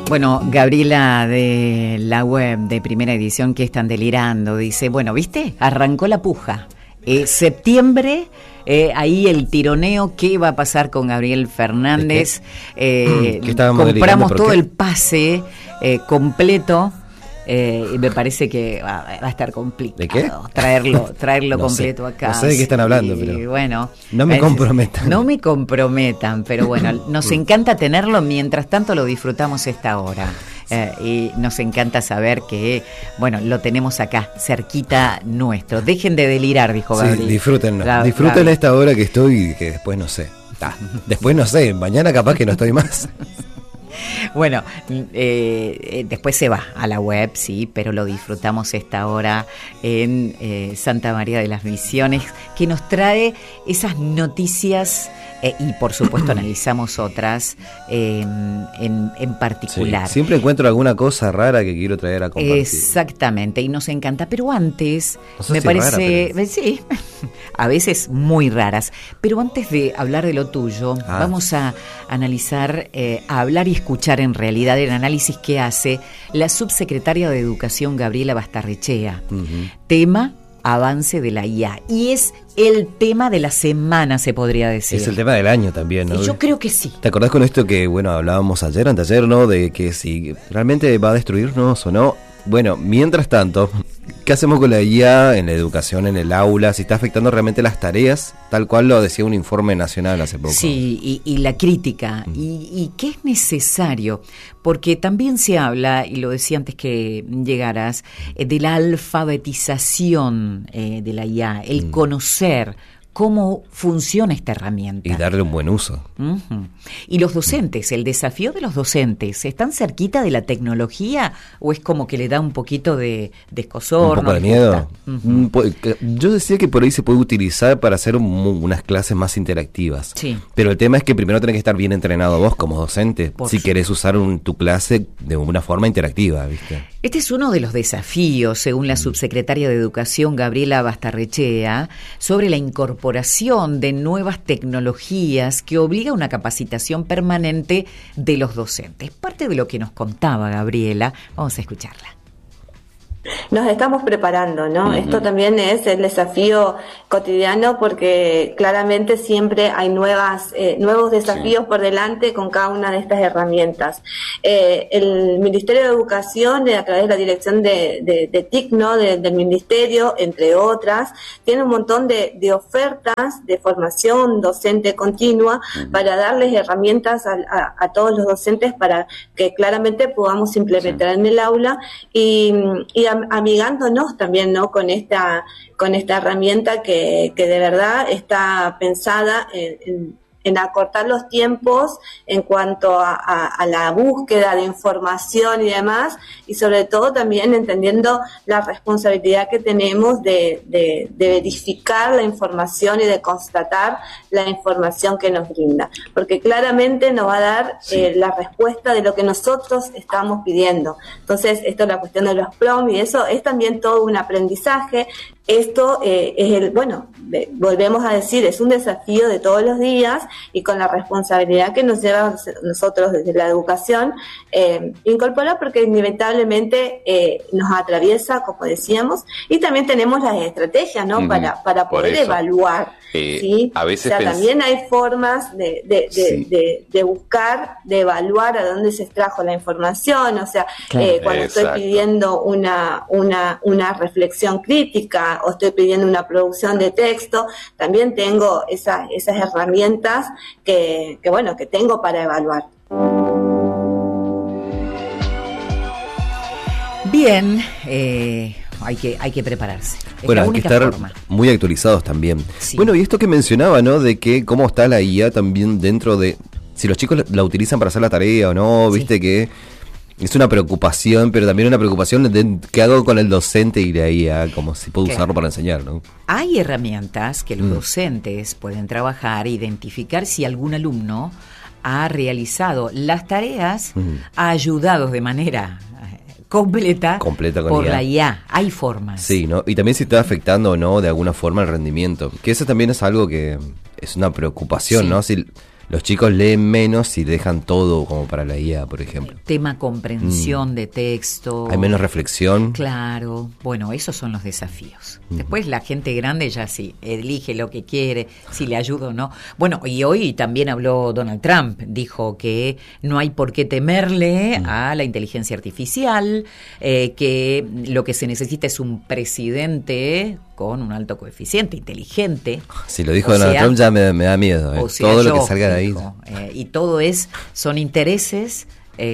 Bueno, Gabriela de la web de Primera Edición, que están delirando, dice, bueno, ¿viste? Arrancó la puja. Septiembre, ahí el tironeo, ¿qué va a pasar con Gabriel Fernández? Compramos todo el pase completo. Y me parece que va a estar complicado. ¿De qué? traerlo no completo sé, acá. No sé de qué están hablando, pero bueno, no me comprometan. No me comprometan, pero bueno, nos encanta tenerlo, mientras tanto lo disfrutamos esta hora. Y nos encanta saber que, bueno, lo tenemos acá, cerquita nuestro. Dejen de delirar, dijo Gabriel. Sí, disfrútenlo. Disfruten esta hora que estoy y que después no sé. Después no sé, mañana capaz que no estoy más. Bueno, después se va a la web, sí, pero lo disfrutamos esta hora en Santa María de las Misiones, que nos trae esas noticias y por supuesto analizamos otras en particular. Sí, siempre encuentro alguna cosa rara que quiero traer a compartir. Exactamente, y nos encanta, pero antes no sé me si parece, rara, pero... sí, a veces muy raras, pero antes de hablar de lo tuyo, vamos a analizar, a hablar y escuchar en realidad el análisis que hace la subsecretaria de Educación Gabriela Bastarrechea. Tema: avance de la IA. Y es el tema de la semana, se podría decir. Es el tema del año también, ¿no? Yo creo que sí. ¿Te acordás con esto que, bueno, hablábamos anteayer, ¿no? De que si realmente va a destruirnos o no. Bueno, mientras tanto, ¿qué hacemos con la IA en la educación, en el aula? Si está afectando realmente las tareas, tal cual lo decía un informe nacional hace poco. Sí, y la crítica. ¿Y qué es necesario? Porque también se habla, y lo decía antes que llegaras, de la alfabetización de la IA, el conocer cómo funciona esta herramienta. Y darle un buen uso. Y los docentes, el desafío de los docentes, ¿están cerquita de la tecnología o es como que le da un poquito de escozor? Un poco de miedo. Yo decía que por ahí se puede utilizar para hacer unas clases más interactivas. Sí. Pero el tema es que primero tenés que estar bien entrenado vos como docente, si querés usar tu clase de una forma interactiva, ¿viste? Este es uno de los desafíos, según la subsecretaria de Educación, Gabriela Bastarrechea, sobre la incorporación de nuevas tecnologías que obliga a una capacitación permanente de los docentes. Parte de lo que nos contaba Gabriela, vamos a escucharla. Nos estamos preparando, ¿no? Esto también es el desafío cotidiano porque claramente siempre hay nuevos desafíos por delante con cada una de estas herramientas. El Ministerio de Educación, a través de la dirección de TIC, ¿no? Del Ministerio, entre otras, tiene un montón de ofertas de formación docente continua para darles herramientas a todos los docentes para que claramente podamos implementar en el aula y amigándonos también, ¿no? con esta herramienta que de verdad está pensada en acortar los tiempos en cuanto a la búsqueda de información y demás, y sobre todo también entendiendo la responsabilidad que tenemos de verificar la información y de constatar la información que nos brinda, porque claramente nos va a dar la respuesta de lo que nosotros estamos pidiendo. Entonces, esto es la cuestión de los prompts y eso es también todo un aprendizaje. Esto es volvemos a decir, es un desafío de todos los días y con la responsabilidad que nos lleva nosotros desde la educación, incorporar porque inevitablemente nos atraviesa, como decíamos, y también tenemos las estrategias, ¿no? Para poder evaluar. ¿Sí? A veces también hay formas de buscar, de evaluar a dónde se extrajo la información, o sea, cuando estoy pidiendo una reflexión crítica o estoy pidiendo una producción de texto, también tengo esas herramientas que tengo para evaluar. Bien, hay que prepararse. Bueno, hay que estar muy actualizados también. Sí. Bueno, y esto que mencionaba, ¿no? De que cómo está la IA también dentro de... Si los chicos la utilizan para hacer la tarea o no, viste que... Es una preocupación, pero también una preocupación de qué hago con el docente y la IA, como si puedo usarlo para enseñar, ¿no? Hay herramientas que los docentes pueden trabajar e identificar si algún alumno ha realizado las tareas ayudados de manera completa por la IA. Hay formas. Sí, ¿no? Y también si está afectando o no de alguna forma el rendimiento, que eso también es algo que es una preocupación, ¿no? Si los chicos leen menos y dejan todo como para la IA, por ejemplo. Tema comprensión de texto. Hay menos reflexión. Claro, bueno, esos son los desafíos. Después la gente grande ya sí, elige lo que quiere, si le ayuda o no. Bueno, y hoy también habló Donald Trump, dijo que no hay por qué temerle a la inteligencia artificial, que lo que se necesita es un presidente con un alto coficiente, inteligente. Si lo dijo Donald Trump ya me da miedo. Todo lo que salga de ahí. Y todo son intereses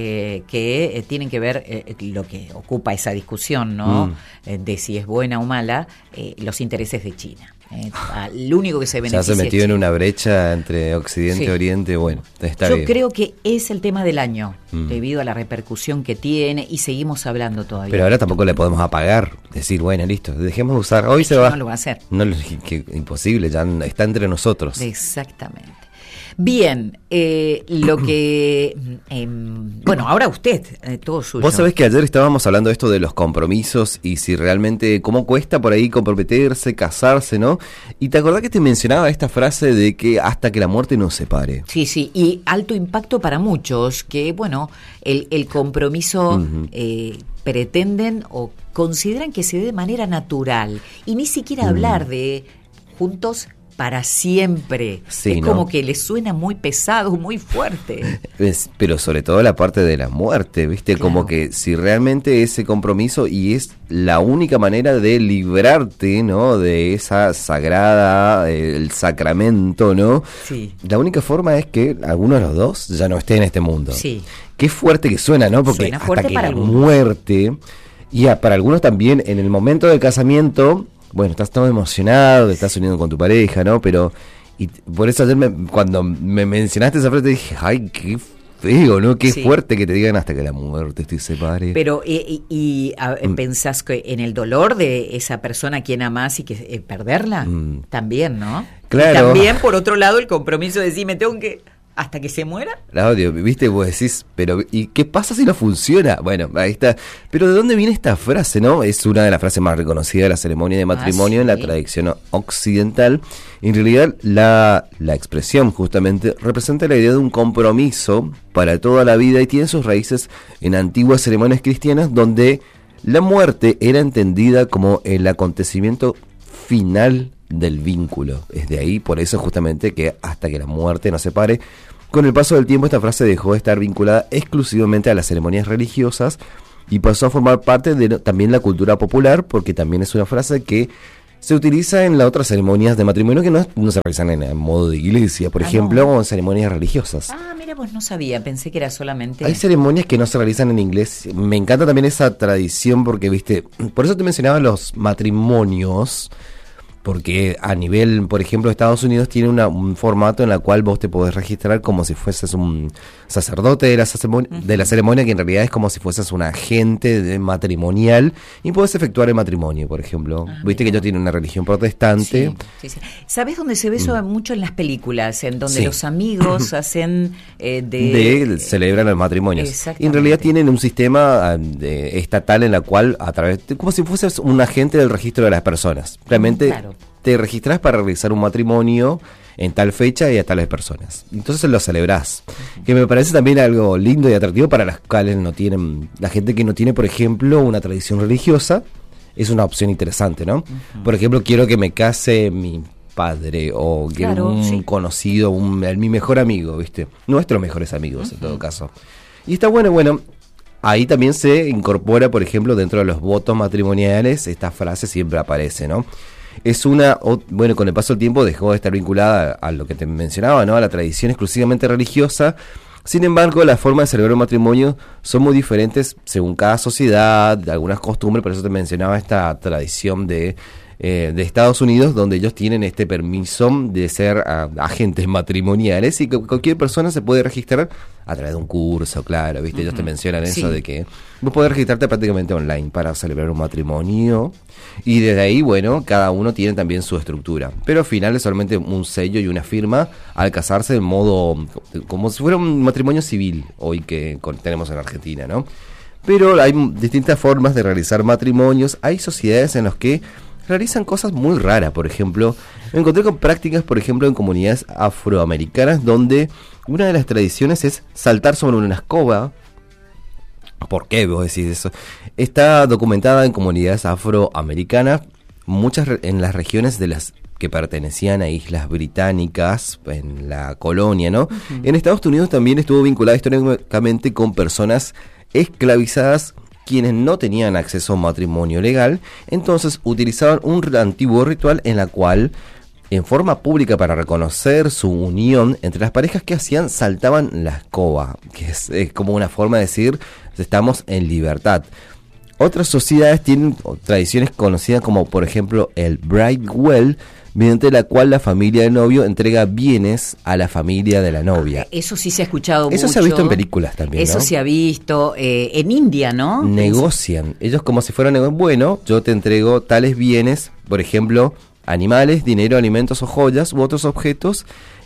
que tienen que ver lo que ocupa esa discusión, ¿no? De si es buena o mala, los intereses de China. Lo único que se beneficia. Ya se metió en una brecha entre Occidente y Oriente, bueno, está bien. Yo creo que es el tema del año, debido a la repercusión que tiene, y seguimos hablando todavía. Pero ahora tampoco le podemos apagar, decir, bueno, listo, dejemos de usar, hoy se va. No lo va a hacer. No, imposible, ya está entre nosotros. Exactamente. Bien, lo que... bueno, ahora usted, todo suyo. Vos sabés que ayer estábamos hablando de esto de los compromisos y si realmente, cómo cuesta por ahí comprometerse, casarse, ¿no? Y te acordás que te mencionaba esta frase de que hasta que la muerte nos separe. Sí, y alto impacto para muchos, que bueno, el compromiso pretenden o consideran que se dé de manera natural y ni siquiera hablar de juntos para siempre. Sí, es como que le suena muy pesado, muy fuerte. Pero sobre todo la parte de la muerte, ¿viste? Claro. Como que si realmente ese compromiso y es la única manera de librarte, ¿no? De esa sagrada, el sacramento, ¿no? Sí. La única forma es que alguno de los dos ya no esté en este mundo. Sí. Qué fuerte que suena, ¿no? Porque suena fuerte hasta que para la algunos. Muerte, y para algunos también en el momento del casamiento. Bueno, estás todo emocionado, te estás uniendo con tu pareja, ¿no? Pero, y por eso ayer cuando me mencionaste esa frase dije, ay, qué feo, ¿no? Qué fuerte que te digan hasta que la muerte te separe. Pero, ¿pensás que en el dolor de esa persona a quien amás y que perderla? También, ¿no? Claro. Y también, por otro lado, el compromiso de decir, me tengo que... ¿Hasta que se muera? Claudio, viste, vos decís, pero ¿y qué pasa si no funciona? Bueno, ahí está. Pero ¿de dónde viene esta frase, no? Es una de las frases más reconocidas de la ceremonia de matrimonio en la tradición occidental. En realidad, la expresión justamente representa la idea de un compromiso para toda la vida y tiene sus raíces en antiguas ceremonias cristianas donde la muerte era entendida como el acontecimiento final del vínculo. Es de ahí, por eso justamente, que hasta que la muerte nos separe. Con el paso del tiempo esta frase dejó de estar vinculada exclusivamente a las ceremonias religiosas y pasó a formar parte de también la cultura popular, porque también es una frase que se utiliza en las otras ceremonias de matrimonio que no se realizan en modo de iglesia, por ejemplo, o en ceremonias religiosas. Mira, pues no sabía, pensé que era solamente... Hay ceremonias que no se realizan en inglés. Me encanta también esa tradición porque, viste, por eso te mencionaba los matrimonios, porque a nivel, por ejemplo, Estados Unidos tiene un formato en el cual vos te podés registrar como si fueses un sacerdote de la ceremonia, que en realidad es como si fueses un agente matrimonial y podés efectuar el matrimonio, por ejemplo. Viste que ellos tienen una religión protestante. Sí. ¿Sabés dónde se ve eso mucho en las películas? En donde los amigos hacen celebran los matrimonios. Y en realidad tienen un sistema estatal en la cual, a través como si fueses un agente del registro de las personas. Realmente... Claro. Te registrás para realizar un matrimonio en tal fecha y a tales personas. Entonces lo celebrás. Que me parece también algo lindo y atractivo para las cuales no tienen, la gente que no tiene, por ejemplo, una tradición religiosa, es una opción interesante, ¿no? Por ejemplo, quiero que me case mi padre o quiero un conocido, mi mejor amigo, ¿viste? Nuestros mejores amigos, en todo caso. Y está bueno, ahí también se incorpora, por ejemplo, dentro de los votos matrimoniales, esta frase siempre aparece, ¿no? Es bueno, con el paso del tiempo dejó de estar vinculada a lo que te mencionaba, ¿no? A la tradición exclusivamente religiosa. Sin embargo, las formas de celebrar un matrimonio son muy diferentes según cada sociedad, de algunas costumbres, por eso te mencionaba esta tradición de Estados Unidos, donde ellos tienen este permiso de ser agentes matrimoniales y que cualquier persona se puede registrar a través de un curso, claro, ¿viste? Ellos te mencionan eso de que vos podés registrarte prácticamente online para celebrar un matrimonio y desde ahí, bueno, cada uno tiene también su estructura, pero al final es solamente un sello y una firma al casarse en modo, como si fuera un matrimonio civil hoy que tenemos en Argentina, ¿no? Pero hay distintas formas de realizar matrimonios, hay sociedades en las que realizan cosas muy raras. Por ejemplo, me encontré con prácticas, por ejemplo, en comunidades afroamericanas, donde una de las tradiciones es saltar sobre una escoba. ¿Por qué vos decís eso? Está documentada en comunidades afroamericanas, muchas en las regiones de las que pertenecían a islas británicas, en la colonia, ¿no? Uh-huh. En Estados Unidos también estuvo vinculada históricamente con personas esclavizadas, quienes no tenían acceso a un matrimonio legal, entonces utilizaban un antiguo ritual en la cual, en forma pública, para reconocer su unión entre las parejas, que hacían, saltaban la escoba, que es como una forma de decir, estamos en libertad. Otras sociedades tienen tradiciones conocidas como, por ejemplo, el bridewell, mediante la cual la familia del novio entrega bienes a la familia de la novia. Eso sí se ha escuchado mucho. Eso se ha visto en películas también, Eso ¿no? se ha visto en India, ¿no? Negocian. Ellos como si fueran, bueno, yo te entrego tales bienes, por ejemplo, animales, dinero, alimentos o joyas u otros objetos,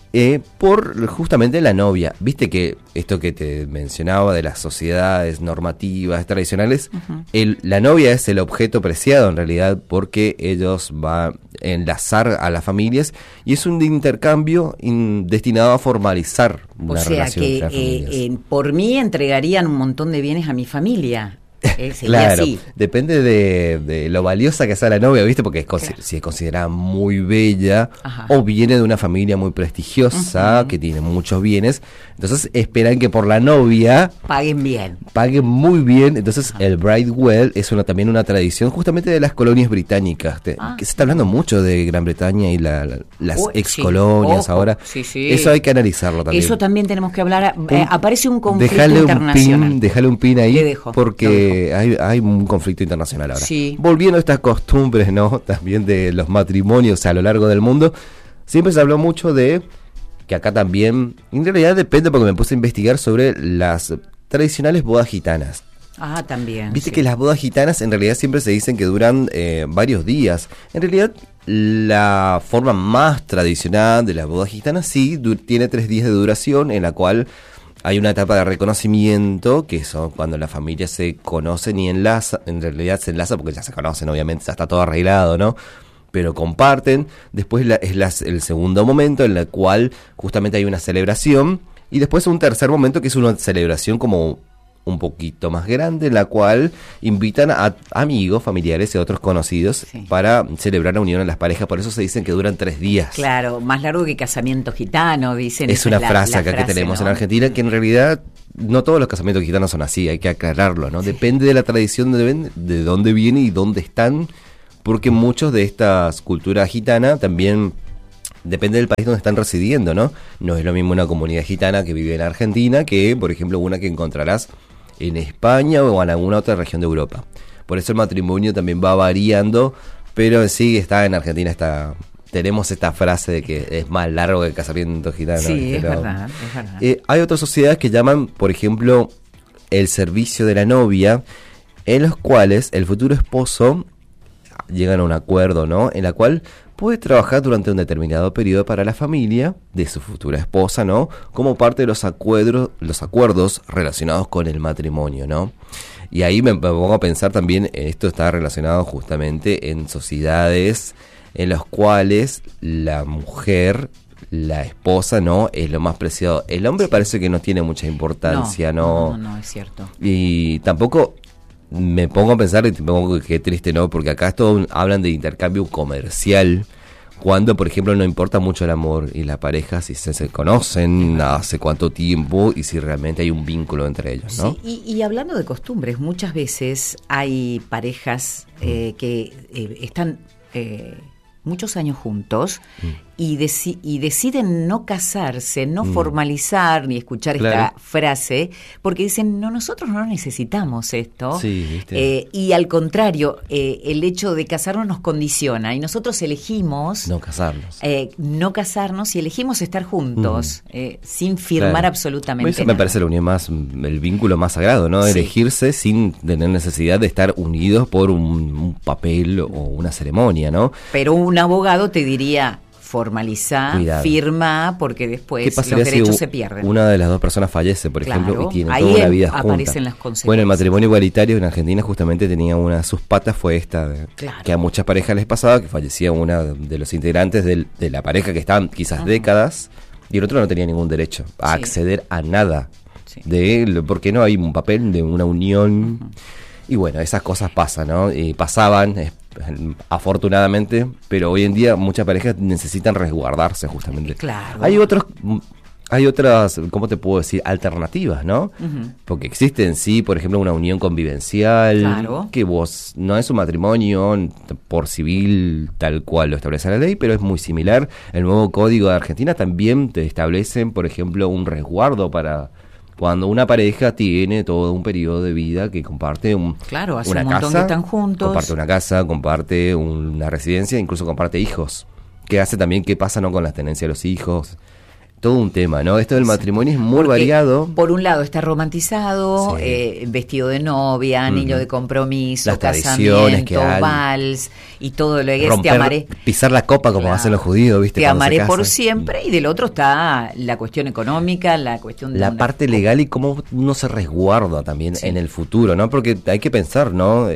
por justamente la novia. Viste que esto que te mencionaba de las sociedades normativas, tradicionales, uh-huh. La novia es el objeto preciado en realidad, porque ellos van a enlazar a las familias y es un intercambio destinado a formalizar una relación entre las familias. O sea que por mí entregarían un montón de bienes a mi familia. Claro, así. Depende de lo valiosa que sea la novia, ¿viste? Porque si es considerada muy bella, ajá, o viene de una familia muy prestigiosa, uh-huh, que tiene muchos bienes, entonces esperan que por la novia paguen bien. Paguen muy bien. Entonces, ajá, el bridewell es también una tradición justamente de las colonias británicas, que se está hablando mucho de Gran Bretaña y las ex colonias, sí, ahora. Sí, sí. Eso hay que analizarlo también. Eso también tenemos que hablar. Aparece un conflicto internacional. Déjale un pin ahí, le dejo, porque hay un conflicto internacional ahora. Sí. Volviendo a estas costumbres, ¿no? También de los matrimonios a lo largo del mundo, siempre se habló mucho de que acá también, en realidad depende, porque me puse a investigar sobre las tradicionales bodas gitanas. Ah, también. Viste, sí, que las bodas gitanas en realidad siempre se dicen que duran varios días. En realidad, la forma más tradicional de las bodas gitanas sí tiene 3 días de duración, en la cual hay una etapa de reconocimiento, que son cuando las familias se conocen y enlazan. En realidad se enlaza porque ya se conocen, obviamente, ya está todo arreglado, ¿no? Pero comparten. Después el segundo momento, en el cual justamente hay una celebración. Y después un tercer momento, que es una celebración como un poquito más grande, en la cual invitan a amigos, familiares y otros conocidos, sí, para celebrar la unión de las parejas. Por eso se dicen que duran 3 días. Claro, más largo que casamiento gitano, dicen. Es una frase acá que tenemos, ¿no?, en Argentina, que en realidad no todos los casamientos gitanos son así, hay que aclararlo, ¿no? Sí. Depende de la tradición de dónde viene y dónde están, porque muchos de estas culturas gitanas también depende del país donde están residiendo, ¿no? No es lo mismo una comunidad gitana que vive en Argentina que, por ejemplo, una que encontrarás en España o en alguna otra región de Europa. Por eso el matrimonio también va variando, pero sí está en Argentina, tenemos esta frase de que es más largo que el casamiento gitano. Sí, es verdad, es verdad. Hay otras sociedades que llaman, por ejemplo, el servicio de la novia, en los cuales el futuro esposo llegan a un acuerdo, ¿no?, en la cual puede trabajar durante un determinado periodo para la familia de su futura esposa, ¿no?, como parte de los acuerdos relacionados con el matrimonio, ¿no? Y ahí me pongo a pensar también, esto está relacionado justamente en sociedades en las cuales la mujer, la esposa, ¿no?, es lo más preciado. El hombre, sí, parece que no tiene mucha importancia, ¿no? No, es cierto. Y tampoco me pongo a pensar, y me pongo que triste, ¿no?, porque acá hablan de intercambio comercial, cuando, por ejemplo, no importa mucho el amor y la pareja, si se conocen hace cuánto tiempo y si realmente hay un vínculo entre ellos, ¿no? Sí, y hablando de costumbres, muchas veces hay parejas que están muchos años juntos y deciden no casarse, no formalizar ni escuchar, claro, esta frase, porque dicen, no, nosotros no necesitamos esto. Sí, ¿viste? Y al contrario, el hecho de casarnos nos condiciona y nosotros elegimos no casarnos y elegimos estar juntos, sin firmar, claro, absolutamente eso nada. Me parece el vínculo más sagrado, ¿no? Sí. Elegirse sin tener necesidad de estar unidos por un papel o una ceremonia, ¿no? Pero un abogado te diría, formalizá, Cuidado. firma, porque después los derechos se pierden. Una de las dos personas fallece, por ejemplo, y tiene ahí toda una vida junta. aparecen las consecuencias. Bueno, el matrimonio igualitario en Argentina justamente tenía una de sus patas, fue esta, que a muchas parejas les pasaba, que fallecía una de los integrantes de la pareja que estaban quizás décadas, y el otro no tenía ningún derecho a acceder a nada. Porque no hay un papel de una unión. Y bueno, esas cosas pasan, ¿no? Y pasaban, afortunadamente, pero hoy en día muchas parejas necesitan resguardarse justamente. Claro. Hay otras, ¿cómo te puedo decir? Alternativas, ¿no? Porque existe en sí, por ejemplo, una unión convivencial, que vos no es un matrimonio por civil tal cual lo establece la ley, pero es muy similar. El nuevo Código de Argentina también te establecen, por ejemplo, un resguardo para cuando una pareja tiene todo un periodo de vida que comparte hace una un montón casa, que están juntos. comparte una casa, comparte una residencia, incluso comparte hijos. ¿Qué hace también? ¿Qué pasa no con la tenencia de los hijos? Todo un tema, ¿no? Esto del matrimonio es muy variado. Por un lado está romantizado, vestido de novia, anillo de compromiso, las casamiento, vals y todo lo que es te amaré. Pisar la copa como hacen los judíos, ¿viste? Te amaré por siempre, y del otro está la cuestión económica, la cuestión de la parte legal y cómo uno se resguarda también en el futuro, ¿no? Porque hay que pensar, ¿no?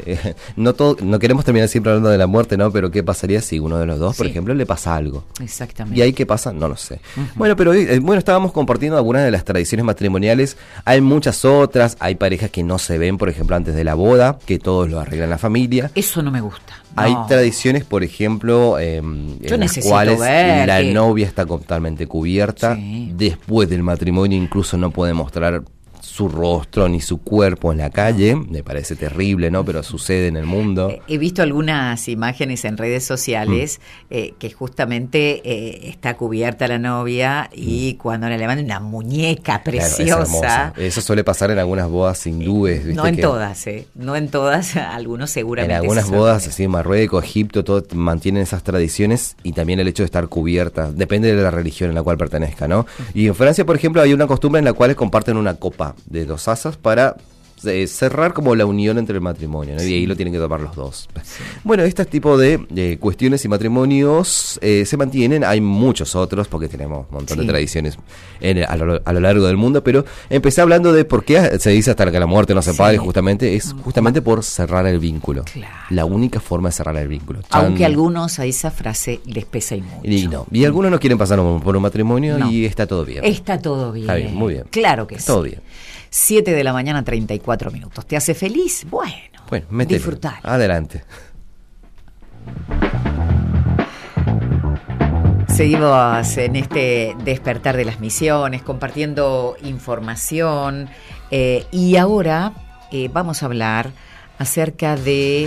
No queremos terminar siempre hablando de la muerte, ¿no? Pero ¿qué pasaría si uno de los dos, por ejemplo, le pasa algo? Exactamente. ¿Y ahí qué pasa? No lo sé. Bueno, pero estábamos compartiendo algunas de las tradiciones matrimoniales. Hay muchas otras. Hay parejas que no se ven, por ejemplo, antes de la boda, que todos lo arreglan la familia. Eso no me gusta. Hay tradiciones, por ejemplo, en las cuales la novia está totalmente cubierta. Después del matrimonio incluso no puede mostrar su rostro ni su cuerpo en la calle. Me parece terrible, ¿no? Pero sucede en el mundo. He visto algunas imágenes en redes sociales que justamente está cubierta la novia y cuando le levantan una muñeca preciosa. Claro, eso suele pasar en algunas bodas hindúes. ¿Viste? No en todas, no en todas, algunos seguramente. En algunas bodas, así en Marruecos, Egipto, todo mantienen esas tradiciones y también el hecho de estar cubierta. Depende de la religión en la cual pertenezca, ¿no? Y en Francia, por ejemplo, hay una costumbre en la cual comparten una copa de 2 asas para cerrar como la unión entre el matrimonio, ¿no? Y ahí lo tienen que tomar los dos. Bueno, este tipo de cuestiones y matrimonios se mantienen. Hay muchos otros porque tenemos un montón de tradiciones a lo largo del mundo, pero empecé hablando de por qué se dice hasta que la muerte no se pague, justamente por cerrar el vínculo. La única forma de cerrar el vínculo. Aunque algunos a esa frase les pesa y mucho. Y algunos no quieren pasar por un matrimonio y está todo bien. Está todo bien. Está bien, muy bien. Claro que todo bien. 7 de la mañana, 34 minutos. ¿Te hace feliz? Bueno, disfrutar. Adelante. Seguimos en este despertar de las misiones, compartiendo información. Y ahora vamos a hablar acerca de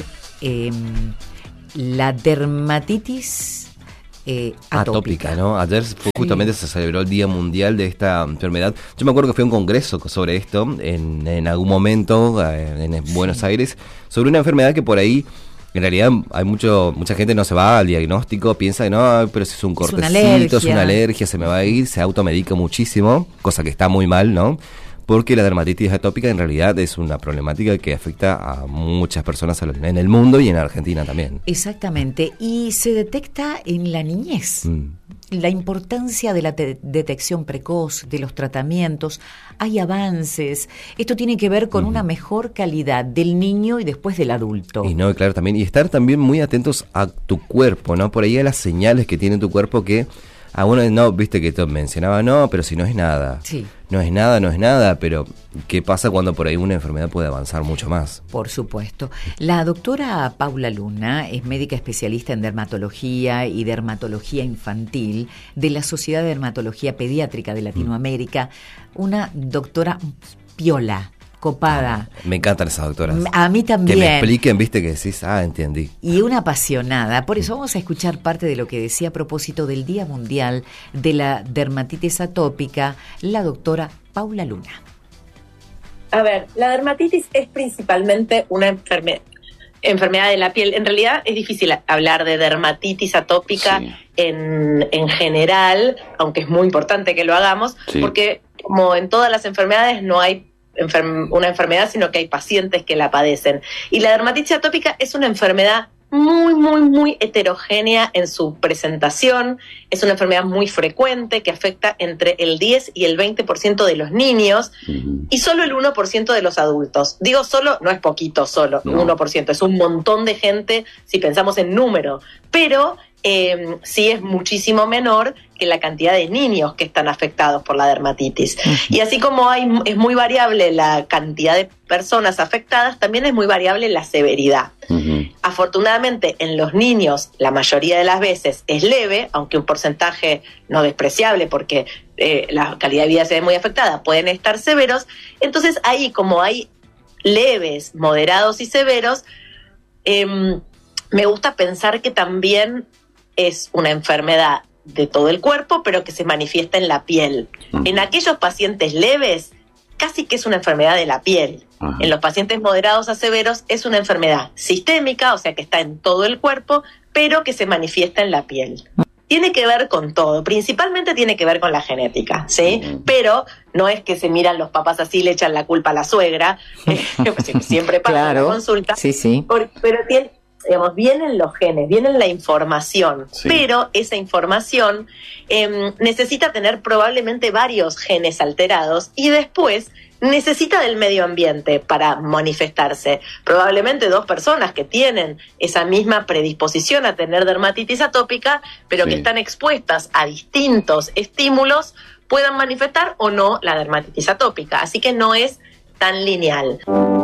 la dermatitis atópica, ¿no? Ayer justamente se celebró el Día Mundial de esta enfermedad. Yo me acuerdo que fue un congreso sobre esto en algún momento en Buenos Aires, sobre una enfermedad que por ahí en realidad hay mucha gente no se va al diagnóstico, piensa que no, pero si es un cortecito, es una alergia, se me va a ir, se automedica muchísimo, cosa que está muy mal, ¿no? Porque la dermatitis atópica en realidad es una problemática que afecta a muchas personas en el mundo y en Argentina también. Exactamente, y se detecta en la niñez. La importancia de la detección precoz, de los tratamientos, hay avances. Esto tiene que ver con una mejor calidad del niño y después del adulto. Y no, claro, también, y estar también muy atentos a tu cuerpo, ¿no? Por ahí a las señales que tiene tu cuerpo que a uno no, viste que te mencionaba, no, pero si no es nada. Sí. No es nada, pero ¿qué pasa cuando por ahí una enfermedad puede avanzar mucho más? Por supuesto. La doctora Paula Luna es médica especialista en dermatología y dermatología infantil de la Sociedad de Dermatología Pediátrica de Latinoamérica, una doctora piola, copada. Me encantan esas doctoras. A mí también. Que me expliquen, viste, que decís, entendí. Y una apasionada. Por eso vamos a escuchar parte de lo que decía a propósito del Día Mundial de la Dermatitis Atópica, la doctora Paula Luna. A ver, la dermatitis es principalmente una enfermedad de la piel. En realidad es difícil hablar de dermatitis atópica en general, aunque es muy importante que lo hagamos, porque como en todas las enfermedades no hay una enfermedad, sino que hay pacientes que la padecen. Y la dermatitis atópica es una enfermedad muy, muy, muy heterogénea en su presentación. Es una enfermedad muy frecuente que afecta entre el 10 y el 20% de los niños y solo el 1% de los adultos. Digo solo, no es poquito solo, no. 1%, es un montón de gente si pensamos en número, pero sí es muchísimo menor que la cantidad de niños que están afectados por la dermatitis. Y así como es muy variable la cantidad de personas afectadas, también es muy variable la severidad. Afortunadamente, en los niños, la mayoría de las veces es leve, aunque un porcentaje no despreciable, porque la calidad de vida se ve muy afectada, pueden estar severos. Entonces, ahí, como hay leves, moderados y severos, me gusta pensar que también es una enfermedad de todo el cuerpo, pero que se manifiesta en la piel. En aquellos pacientes leves, casi que es una enfermedad de la piel. En los pacientes moderados a severos es una enfermedad sistémica, o sea que está en todo el cuerpo, pero que se manifiesta en la piel. Tiene que ver con todo, principalmente tiene que ver con la genética, ¿sí? Pero no es que se miran los papás así y le echan la culpa a la suegra, siempre pasa en la consulta, pero tiene... Digamos, vienen los genes, viene la información, pero esa información necesita tener probablemente varios genes alterados y después necesita del medio ambiente para manifestarse. Probablemente 2 personas que tienen esa misma predisposición a tener dermatitis atópica, pero que están expuestas a distintos estímulos, puedan manifestar o no la dermatitis atópica. Así que no es tan lineal.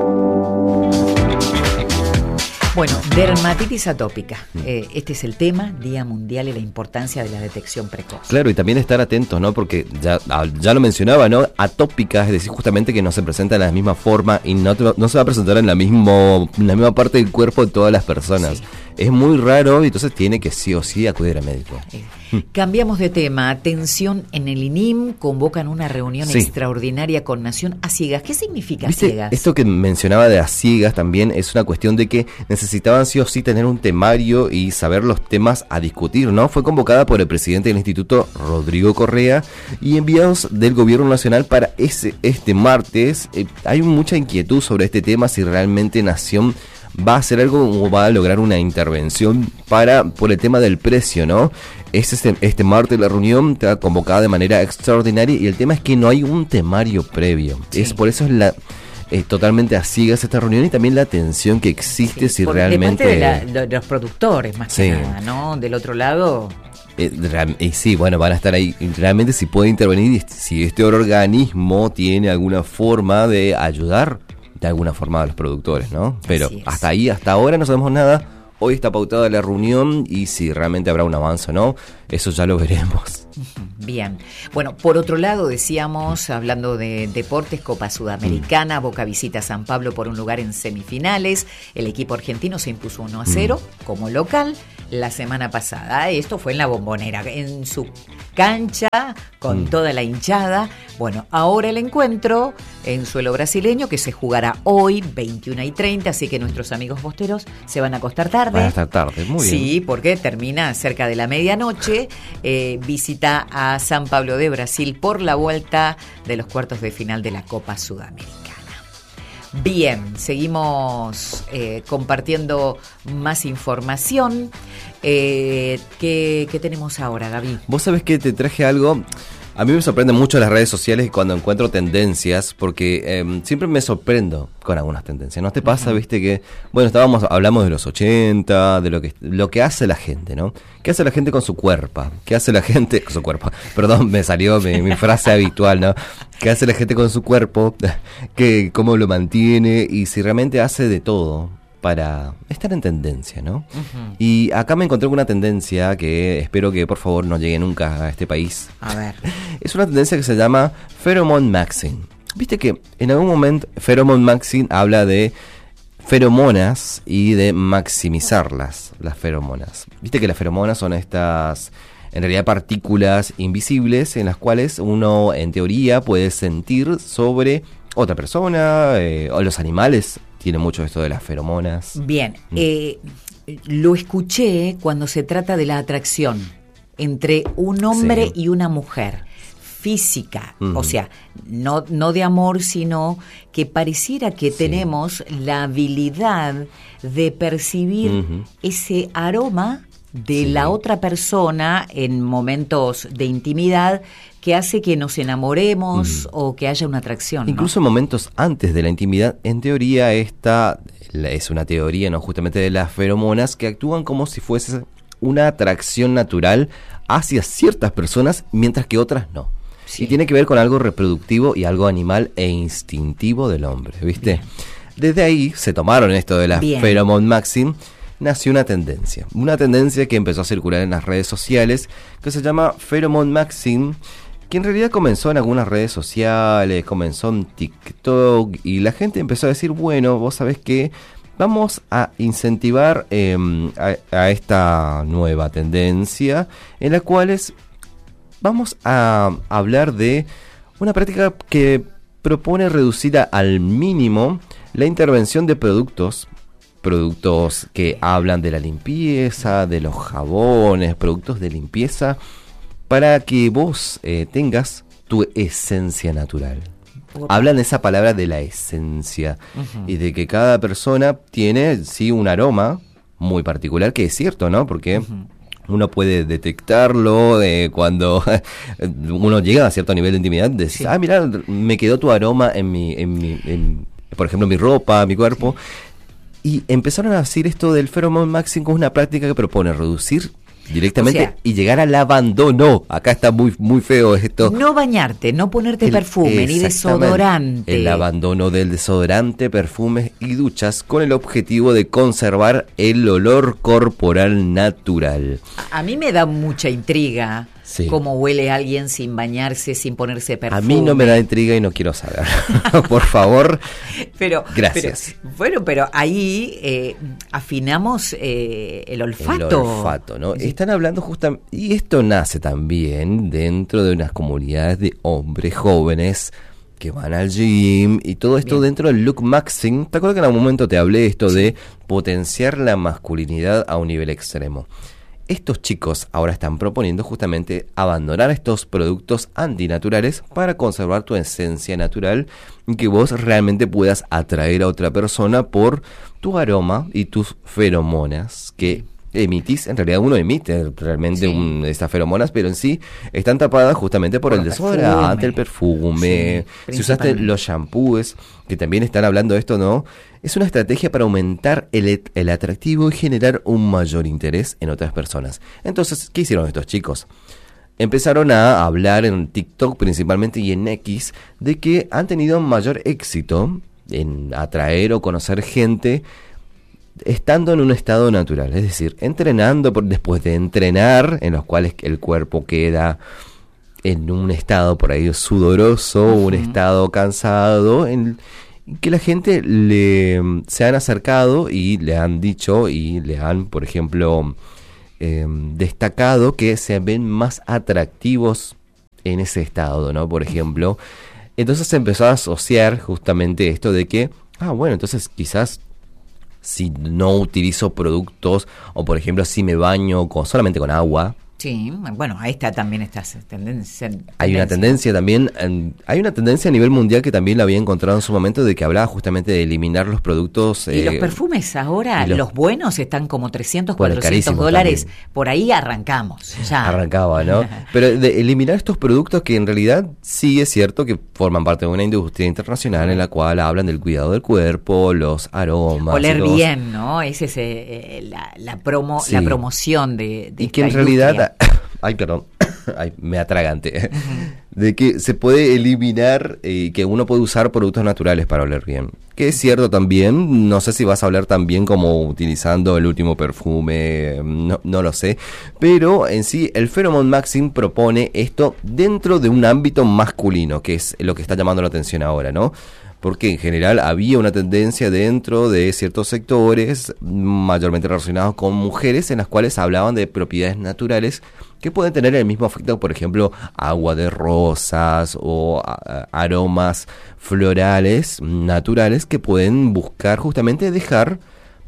Bueno, dermatitis atópica. Este es el tema, Día Mundial y la importancia de la detección precoz. Claro, y también estar atentos, ¿no? Porque ya lo mencionaba, ¿no? Atópica, es decir, justamente que no se presenta de la misma forma y no se va a presentar en la misma parte del cuerpo de todas las personas. Es muy raro y entonces tiene que sí o sí acudir al médico. Cambiamos de tema. Atención, en el INIM convocan una reunión extraordinaria con Nación a Ciegas. ¿Qué significa Ciegas? Esto que mencionaba de a ciegas también es una cuestión de que necesitaban sí o sí tener un temario y saber los temas a discutir, ¿no? Fue convocada por el presidente del instituto, Rodrigo Correa, y enviados del gobierno nacional para este martes. Hay mucha inquietud sobre este tema, si realmente Nación va a hacer algo o va a lograr una intervención por el tema del precio, ¿no? Este martes la reunión está convocada de manera extraordinaria y el tema es que no hay un temario previo. Por eso es totalmente a ciegas esta reunión y también la tensión que existe si realmente... De parte de los productores, más que nada, ¿no? Del otro lado... sí, bueno, van a estar ahí. Realmente si puede intervenir, si este organismo tiene alguna forma de ayudar de alguna forma a los productores, ¿no? Pero hasta ahora no sabemos nada. Hoy está pautada la reunión y si realmente habrá un avance o no, eso ya lo veremos. Bien. Bueno, por otro lado, decíamos, hablando de deportes, Copa Sudamericana, Boca visita San Pablo por un lugar en semifinales. El equipo argentino se impuso 1-0 como local la semana pasada. Esto fue en la Bombonera, en su cancha, con toda la hinchada. Bueno, ahora el encuentro en suelo brasileño, que se jugará hoy, 21:30, así que nuestros amigos bosteros se van a acostar tarde. Van a estar tarde, muy bien. Sí, porque termina cerca de la medianoche. Visita a San Pablo de Brasil por la vuelta de los cuartos de final de la Copa Sudamericana. Bien, seguimos compartiendo más información. ¿Qué tenemos ahora, Gaby? Vos sabés que te traje algo. A mí me sorprenden mucho las redes sociales cuando encuentro tendencias, porque siempre me sorprendo con algunas tendencias. ¿No te pasa, viste, que, bueno, hablamos de los 80, de lo que hace la gente, ¿no? ¿Qué hace la gente con su cuerpo? ¿Qué hace la gente con su cuerpo? Perdón, me salió mi frase habitual, ¿no? ¿Qué hace la gente con su cuerpo? ¿Cómo lo mantiene? Y si realmente hace de todo para estar en tendencia, ¿no? Y acá me encontré con una tendencia que espero que por favor no llegue nunca a este país. A ver. Es una tendencia que se llama Pheromone Maxing. Viste que en algún momento Pheromone Maxing habla de feromonas y de maximizarlas, las feromonas. Viste que las feromonas son estas, en realidad, partículas invisibles en las cuales uno, en teoría, puede sentir sobre otra persona o los animales. Tiene mucho esto de las feromonas. Bien, lo escuché cuando se trata de la atracción entre un hombre y una mujer. física, o sea, no de amor, sino que pareciera que tenemos la habilidad de percibir ese aroma de la otra persona en momentos de intimidad que hace que nos enamoremos o que haya una atracción, ¿no? Incluso en momentos antes de la intimidad, en teoría esta es una teoría, ¿no?, justamente de las feromonas que actúan como si fuese una atracción natural hacia ciertas personas, mientras que otras no. Sí. Y tiene que ver con algo reproductivo y algo animal e instintivo del hombre, ¿viste? Bien. Desde ahí se tomaron esto de las Pheromone Maxim. Nació una tendencia que empezó a circular en las redes sociales, que se llama Pheromone Maxim, que en realidad comenzó en algunas redes sociales, comenzó en TikTok, y la gente empezó a decir, bueno, vos sabés que vamos a incentivar a esta nueva tendencia, en la cual vamos a hablar de una práctica que propone reducir al mínimo la intervención de productos que hablan de la limpieza, de los jabones, productos de limpieza, para que vos tengas tu esencia natural. Hablan de esa palabra de la esencia y de que cada persona tiene, sí, un aroma muy particular, que es cierto, ¿no? Porque uno puede detectarlo cuando uno llega a cierto nivel de intimidad, decís, mira, me quedó tu aroma por ejemplo, en mi ropa, mi cuerpo. Y empezaron a decir esto del Pheromone Maxim como una práctica que propone reducir directamente y llegar al abandono. Acá está muy muy feo esto. No bañarte, no ponerte perfume ni desodorante. El abandono del desodorante, perfumes y duchas con el objetivo de conservar el olor corporal natural. A mí me da mucha intriga cómo huele alguien sin bañarse, sin ponerse perfume. A mí no me da intriga y no quiero saber. Por favor. Gracias. Pero ahí afinamos el olfato. El olfato, ¿no? Sí. Están hablando justamente, y esto nace también dentro de unas comunidades de hombres jóvenes que van al gym y todo esto dentro del look maxing. ¿Te acuerdas que en algún momento te hablé esto de potenciar la masculinidad a un nivel extremo? Estos chicos ahora están proponiendo justamente abandonar estos productos antinaturales para conservar tu esencia natural y que vos realmente puedas atraer a otra persona por tu aroma y tus feromonas que emitís. En realidad uno emite realmente estas feromonas, pero en sí están tapadas justamente por el desodorante, el perfume. Si usaste los shampoos, que también están hablando de esto, ¿no? Es una estrategia para aumentar el atractivo y generar un mayor interés en otras personas. Entonces, ¿qué hicieron estos chicos? Empezaron a hablar en TikTok principalmente y en X de que han tenido mayor éxito en atraer o conocer gente estando en un estado natural, es decir, entrenando después de entrenar, en los cuales el cuerpo queda en un estado por ahí sudoroso, un estado cansado, que la gente se han acercado y le han dicho y le han, por ejemplo, destacado que se ven más atractivos en ese estado, ¿no? Por ejemplo, entonces se empezó a asociar justamente esto de que, bueno, entonces quizás si no utilizo productos o, por ejemplo, si me baño solamente con agua. Sí, bueno, ahí está también esta tendencia. Hay una tendencia también, hay una tendencia a nivel mundial que también la había encontrado en su momento, de que hablaba justamente de eliminar los productos. Y los perfumes ahora, los buenos están como $300, $400. También. Por ahí arrancamos. Ya. Arrancaba, ¿no? Pero de eliminar estos productos que en realidad sí es cierto que forman parte de una industria internacional en la cual hablan del cuidado del cuerpo, los aromas. Oler bien, ¿no? Esa es la promoción de y que en realidad... Ay, perdón. Ay, me atragante. De que se puede eliminar y que uno puede usar productos naturales para oler bien. Que es cierto también. No sé si vas a oler tan bien como utilizando el último perfume. No lo sé. Pero en sí, el Pheromone Maxim propone esto dentro de un ámbito masculino, que es lo que está llamando la atención ahora, ¿no? Porque en general había una tendencia dentro de ciertos sectores, mayormente relacionados con mujeres, en las cuales hablaban de propiedades naturales que pueden tener el mismo efecto, por ejemplo, agua de rosas o aromas florales naturales que pueden buscar justamente dejar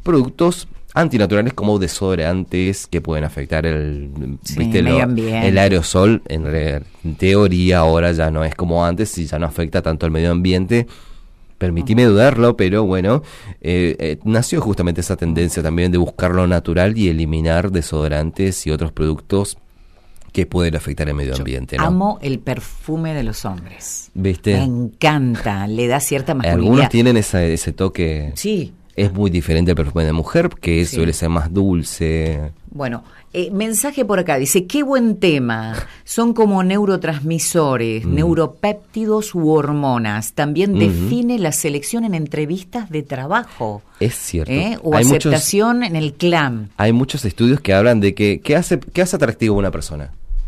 productos antinaturales como desodorantes que pueden afectar el medio ambiente. El aerosol. En teoría ahora ya no es como antes y ya no afecta tanto al medio ambiente. Permitime dudarlo, pero bueno, nació justamente esa tendencia también de buscar lo natural y eliminar desodorantes y otros productos que pueden afectar el medio ambiente, ¿no? Amo el perfume de los hombres. ¿Viste? Me encanta, le da cierta masculinidad. Algunos tienen ese toque. Sí. Es muy diferente al perfume de mujer, que suele ser más dulce. Bueno, mensaje por acá, dice, qué buen tema, son como neurotransmisores, neuropéptidos u hormonas, también define la selección en entrevistas de trabajo. Es cierto. O hay aceptación en el clan. Hay muchos estudios que hablan de qué hace atractivo a una persona.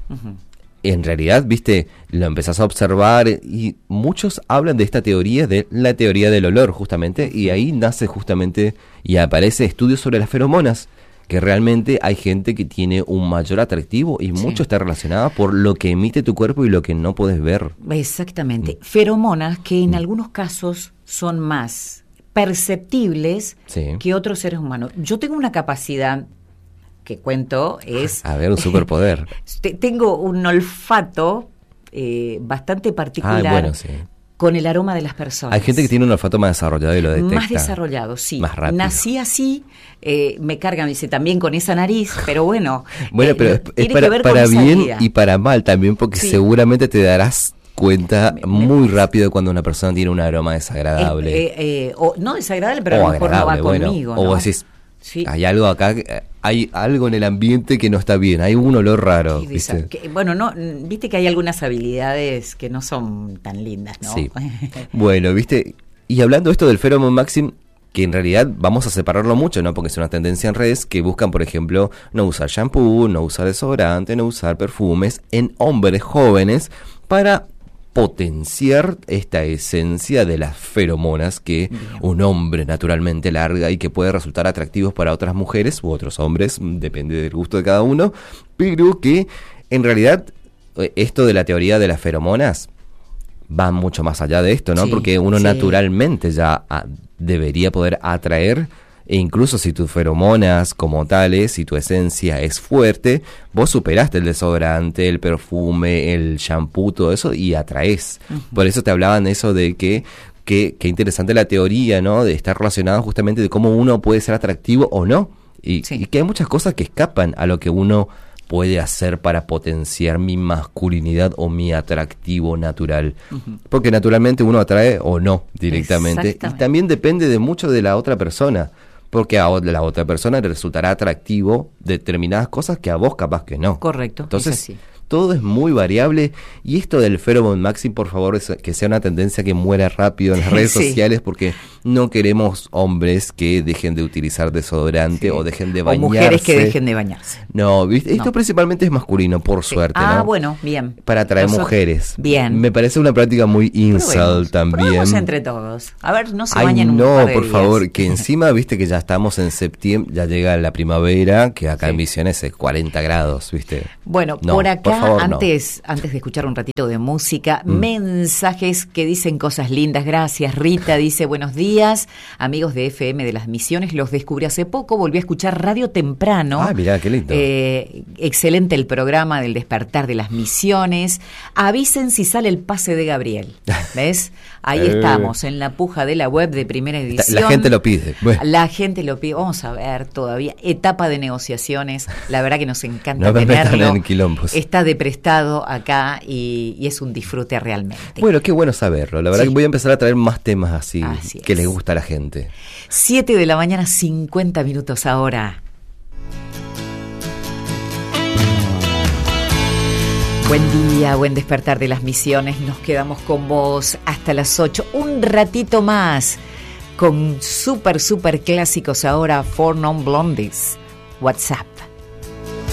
En realidad, viste, lo empezás a observar y muchos hablan de esta teoría, de la teoría del olor, justamente, y ahí nace justamente y aparece estudios sobre las feromonas, que realmente hay gente que tiene un mayor atractivo y mucho está relacionado por lo que emite tu cuerpo y lo que no puedes ver. Exactamente. Feromonas que en algunos casos son más perceptibles que otros seres humanos. Yo tengo una capacidad que cuento es... A ver, un superpoder. Tengo un olfato bastante particular con el aroma de las personas. Hay gente que tiene un olfato más desarrollado y lo detecta. Más desarrollado, sí. Más rápido. Nací así, me cargan, dice, también con esa nariz, pero bueno. Bueno, pero es para bien y para mal también, porque seguramente te darás cuenta muy rápido cuando una persona tiene un aroma desagradable. O no desagradable, pero a lo mejor no va conmigo, ¿no? O decís, hay algo acá, hay algo en el ambiente que no está bien, hay un olor raro. ¿Viste? Viste que hay algunas habilidades que no son tan lindas, ¿no? Sí. Bueno, viste, y hablando esto del Pheromone Maxim, que en realidad vamos a separarlo mucho, ¿no? Porque es una tendencia en redes que buscan, por ejemplo, no usar shampoo, no usar desodorante, no usar perfumes en hombres jóvenes para potenciar esta esencia de las feromonas que un hombre naturalmente larga y que puede resultar atractivos para otras mujeres u otros hombres, depende del gusto de cada uno, pero que en realidad esto de la teoría de las feromonas va mucho más allá de esto, ¿no? Porque uno naturalmente ya debería poder atraer. E incluso si tus feromonas como tales, si tu esencia es fuerte, vos superaste el desodorante, el perfume, el shampoo, todo eso y atraes. Por eso te hablaban de eso de que interesante la teoría, ¿no? De estar relacionado justamente de cómo uno puede ser atractivo o no. Y que hay muchas cosas que escapan a lo que uno puede hacer para potenciar mi masculinidad o mi atractivo natural. Porque naturalmente uno atrae o no directamente. Y también depende de mucho de la otra persona. Porque a la otra persona le resultará atractivo determinadas cosas que a vos capaz que no. Correcto. Entonces, todo es muy variable. Y esto del Pheromone Maxim, por favor, es que sea una tendencia que muera rápido en las redes sociales, porque no queremos hombres que dejen de utilizar desodorante o dejen de bañarse. O mujeres que dejen de bañarse. No, ¿viste? Esto principalmente es masculino, por suerte, ¿no? Bueno, bien. Para atraer mujeres. Bien. Me parece una práctica muy incel también. Probemos entre todos. A ver, no se bañen un par de por días. Favor, que encima, viste que ya estamos en septiembre, ya llega la primavera, que acá en Misiones es 40 grados, ¿viste? Bueno, por acá, antes de escuchar un ratito de música, mensajes que dicen cosas lindas. Gracias, Rita dice, buenos días, amigos de FM de las Misiones, los descubrí hace poco, volví a escuchar Radio Temprano. Ah, mirá, qué lindo. Excelente el programa del despertar de las Misiones. Avisen si sale el pase de Gabriel, ¿ves? Ahí estamos, en la puja de la web de Primera Edición. La gente lo pide. Bueno. La gente lo pide, vamos a ver todavía, etapa de negociaciones, la verdad que nos encanta tenerlo. Está de prestado acá y es un disfrute realmente. Bueno, qué bueno saberlo. La verdad que voy a empezar a traer más temas así que les gusta a la gente. 7 de la mañana, 50 minutos ahora. Buen día, buen despertar de las Misiones. Nos quedamos con vos hasta las 8. Un ratito más con súper clásicos ahora. 4 Non Blondies. WhatsApp.